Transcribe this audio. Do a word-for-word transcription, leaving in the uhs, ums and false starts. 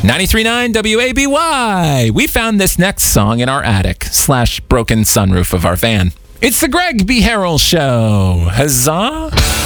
ninety-three point nine W A B Y. We found this next song in our attic slash broken sunroof of our van. It's the Greg B. Harrell Show. Huzzah!